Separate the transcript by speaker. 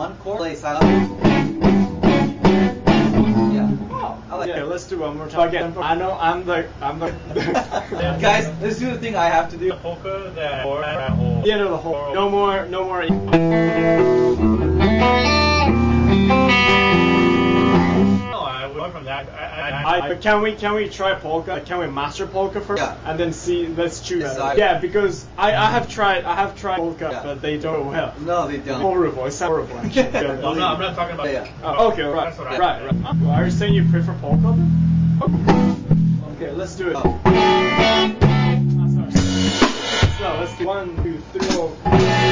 Speaker 1: one chord, play silent. Yeah.
Speaker 2: Oh,
Speaker 1: I like
Speaker 2: yeah,
Speaker 1: it.
Speaker 2: let's do one more time again. I know I'm the
Speaker 1: Guys, let's do the thing I have to do.
Speaker 3: The polka that whole.
Speaker 2: the end of the whole. No more.
Speaker 3: No, I went from that.
Speaker 2: But can we try polka? Can we master polka first?
Speaker 1: Yeah.
Speaker 2: And then see. Let's choose.
Speaker 1: Decide.
Speaker 2: Yeah, because I have tried polka,
Speaker 1: Yeah.
Speaker 2: but they don't well.
Speaker 1: No, they don't.
Speaker 2: Horrible. It's horrible. Actually.
Speaker 3: No, I'm not talking about.
Speaker 1: Yeah.
Speaker 2: Oh, okay, right.
Speaker 3: That's what I-
Speaker 2: Right. Well, are you saying you prefer polka then? Okay, let's do it.
Speaker 1: Oh.
Speaker 2: Sorry. So let's do 1, 2, 3, 4.